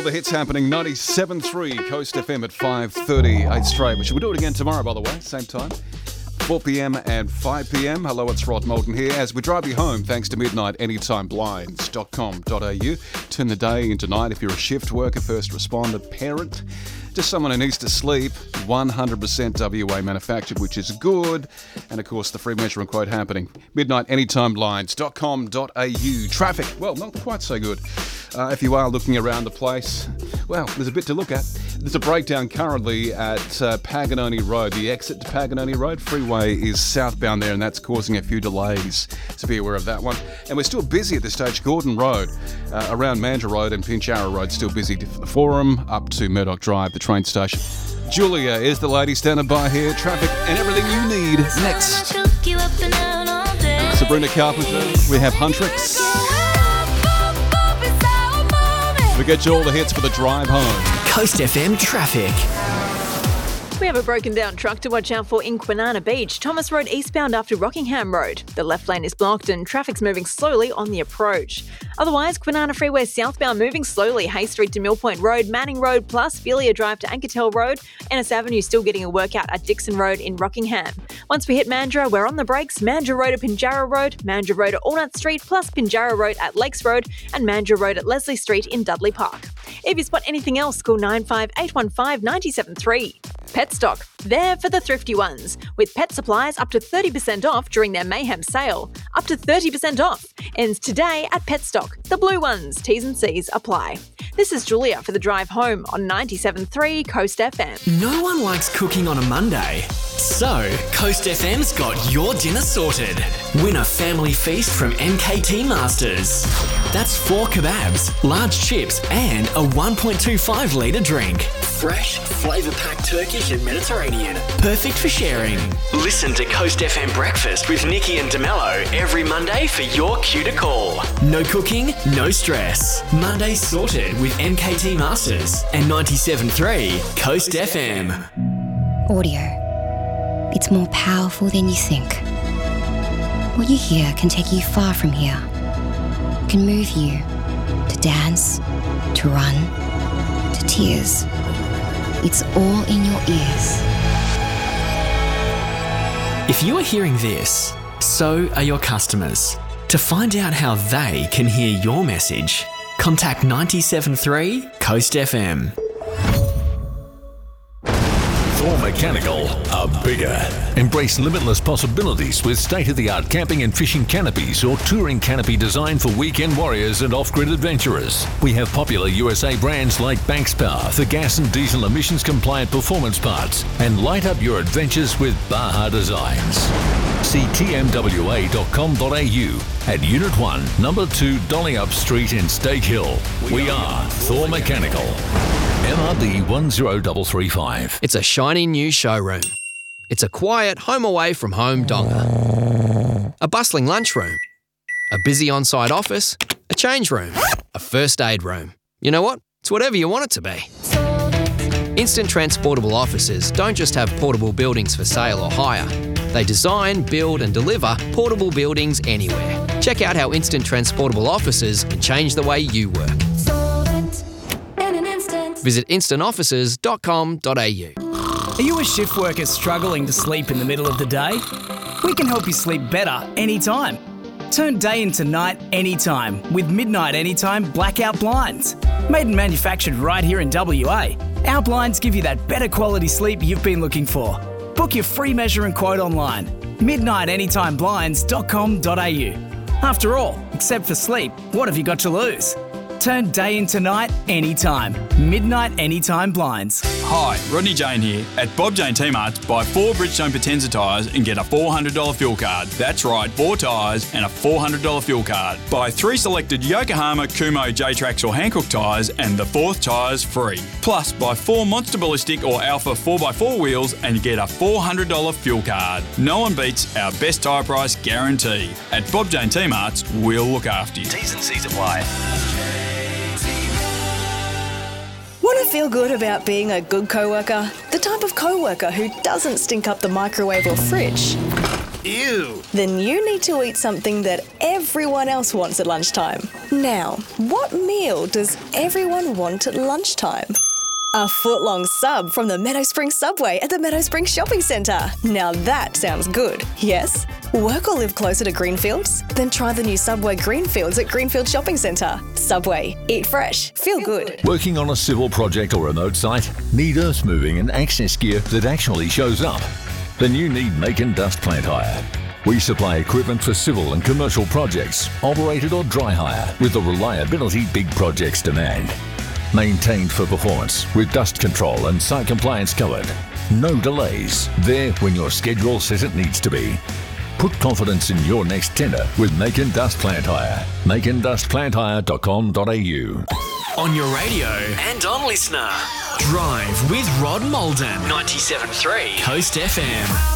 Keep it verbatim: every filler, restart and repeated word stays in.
the hits happening. ninety-seven point three Coast F M at five thirty, eight straight. We should do it again tomorrow, by the way, same time. four p.m. and five p.m. Hello, it's Rod Moulton here as we drive you home thanks to Midnight Anytime Blinds dot com dot a u. Turn the day into night if you're a shift worker, first responder, parent, just someone who needs to sleep. one hundred percent W A manufactured, which is good. And of course, the free measure and quote happening. Midnight Anytime Blinds dot com dot a u. Traffic, well, not quite so good. Uh, if you are looking around the place, well, there's a bit to look at. There's a breakdown currently at uh, Paganoni Road. The exit to Paganoni Road freeway is southbound there, and that's causing a few delays. So be aware of that one. And we're still busy at this stage. Gordon Road, uh, around Mandurah Road and Pinjarra Road, still busy from the Forum up to Murdoch Drive, the train station. Julia is the lady standing by here. Traffic and everything you need next. Sabrina Carpenter, we have Huntrix. We get you all the hits for the drive home. Coast F M traffic. We have a broken down truck to watch out for in Kwinana Beach, Thomas Road eastbound after Rockingham Road. The left lane is blocked and traffic's moving slowly on the approach. Otherwise, Kwinana Freeway southbound moving slowly, Hay Street to Mill Point Road, Manning Road plus Velia Drive to Ankertel Road, Ennis Avenue still getting a workout at Dixon Road in Rockingham. Once we hit Mandurah, we're on the brakes. Mandurah Road at Pinjarra Road, Mandurah Road at Allnut Street plus Pinjarra Road at Lakes Road and Mandurah Road at Leslie Street in Dudley Park. If you spot anything else, call nine five eight one five nine seven three. Petstock, there for the thrifty ones. With pet supplies up to thirty percent off during their Mayhem sale. Up to thirty percent off. Ends today at Petstock. The blue ones. T's and C's apply. This is Julia for the drive home on ninety-seven point three Coast F M. No one likes cooking on a Monday. So, Coast F M's got your dinner sorted. Win a family feast from M K T Masters. That's four kebabs, large chips and a one point two five litre drink. Fresh, flavour-packed Turkish and Mediterranean. Perfect for sharing. Listen to Coast F M Breakfast with Nikki and DeMello every Monday for your cue to call. No cooking, no stress. Monday sorted with M K T Masters and ninety-seven point three Coast F M. Audio. It's more powerful than you think. What you hear can take you far from here. It can move you to dance, to run, to tears. It's all in your ears. If you are hearing this, so are your customers. To find out how they can hear your message, contact ninety-seven point three Coast F M. Thor Mechanical are bigger. Embrace limitless possibilities with state-of-the-art camping and fishing canopies or touring canopy designed for weekend warriors and off-grid adventurers. We have popular U S A brands like Banks Power for gas and diesel emissions compliant performance parts, and light up your adventures with Baja Designs. See T M W A dot com dot a u at Unit one, Number two Dolly Up Street in Stake Hill. We are Thor Mechanical. M R D one zero three three five. It's a shiny new showroom. It's a quiet home away from home donga. A bustling lunchroom. A busy on-site office. A change room. A first aid room. You know what? It's whatever you want it to be. Instant Transportable Offices don't just have portable buildings for sale or hire. They design, build and deliver portable buildings anywhere. Check out how Instant Transportable Offices can change the way you work. Visit instant offices dot com dot a u. Are you a shift worker struggling to sleep in the middle of the day? We can help you sleep better anytime. Turn day into night anytime with Midnight Anytime Blackout Blinds. Made and manufactured right here in W A, our blinds give you that better quality sleep you've been looking for. Book your free measure and quote online. midnight anytime blinds dot com dot a u. After all, except for sleep, what have you got to lose? Turn day into night anytime. Midnight Anytime Blinds. Hi, Rodney Jane here. At Bob Jane T-Marts, buy four Bridgestone Potenza tyres and get a four hundred dollars fuel card. That's right, four tyres and a four hundred dollars fuel card. Buy three selected Yokohama, Kumo, J-Trax or Hankook tyres and the fourth tyre's free. Plus, buy four Monster Ballistic or Alpha four by four wheels and get a four hundred dollars fuel card. No one beats our best tyre price guarantee. At Bob Jane T-Marts, we'll look after you. T's and C's apply. Want to feel good about being a good co-worker? The type of co-worker who doesn't stink up the microwave or fridge. Ew. Then you need to eat something that everyone else wants at lunchtime. Now, what meal does everyone want at lunchtime? A foot-long sub from the Meadow Springs Subway at the Meadow Springs Shopping Centre. Now that sounds good, yes? Work or live closer to Greenfields? Then try the new Subway Greenfields at Greenfield Shopping Centre. Subway. Eat fresh. Feel good. Working on a civil project or remote site? Need earth moving and access gear that actually shows up? Then you need Macon Dust Plant Hire. We supply equipment for civil and commercial projects, operated or dry hire, with the reliability big projects demand. Maintained for performance with dust control and site compliance covered. No delays. There when your schedule says it needs to be. Put confidence in your next tender with Macon Dust Plant Hire. macon dust plant hire dot com dot a u. On your radio and on Listener. Drive with Rod Malden. ninety-seven point three Coast F M.